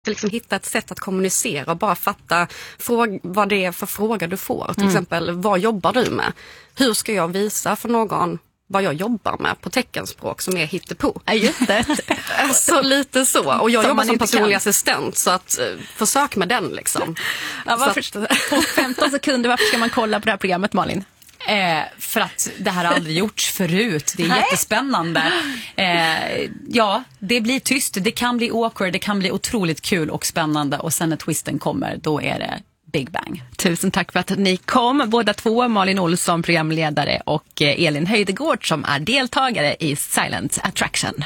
Liksom hitta ett sätt att kommunicera och bara fatta vad det är för fråga du får. Till exempel, vad jobbar du med? Hur ska jag visa för någon vad jag jobbar med på teckenspråk som är hittepå? Just det. Så lite så. Och jag jobbar som personlig assistent, så att försök med den liksom. Ja, på 15 sekunder, varför ska man kolla på det här programmet, Malin? För att det här har aldrig gjorts förut. Det är jättespännande. Ja, det blir tyst. Det kan bli awkward. Det kan bli otroligt kul och spännande. Och sen när twisten kommer, då är det Big Bang. Tusen tack för att ni kom, båda två, Malin Olsson, programledare, och Elin Höjdegård som är deltagare i Silent Attraction.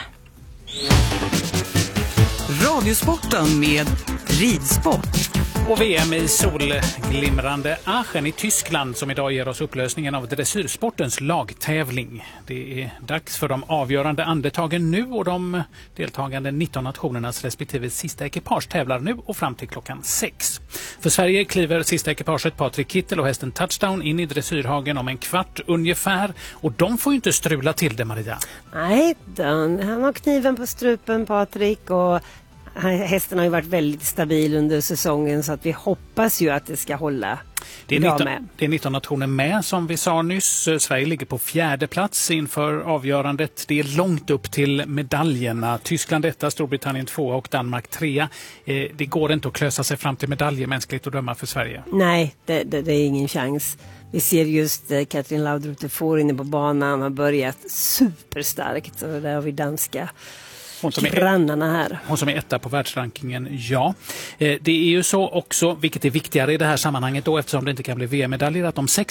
Radiosporten med ridsport. Och VM i solglimrande Aachen i Tyskland som idag ger oss upplösningen av dressyrsportens lagtävling. Det är dags för de avgörande andetagen nu, och de deltagande 19 nationernas respektive sista ekipage tävlar nu och fram till klockan 6. För Sverige kliver sista ekipaget Patrik Kittel och hästen Touchdown in i dressyrhagen om en kvart ungefär, och de får ju inte strula till det, Maria. Nej, han har kniven på strupen, Patrik, och hästen har ju varit väldigt stabil under säsongen, så att vi hoppas ju att det ska hålla. Det är 19 nationer med, som vi sa nyss. Sverige ligger på 4:e plats inför avgörandet. Det är långt upp till medaljerna. Tyskland 1, Storbritannien 2 och Danmark 3. Det går inte att klösa sig fram till medaljer, mänskligt att döma, för Sverige. Nej, det är ingen chans. Vi ser just Katrin Laudrup inne på banan, har börjat superstarkt, och där har vi danska grannarna här. Hon som är etta på världsrankingen, ja. Det är ju så också, vilket är viktigare i det här sammanhanget då, eftersom det inte kan bli VM-medaljer, att de 6